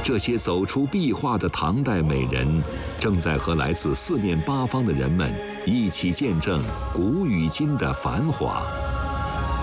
这些走出壁画的唐代美人，正在和来自四面八方的人们一起见证古与今的繁华。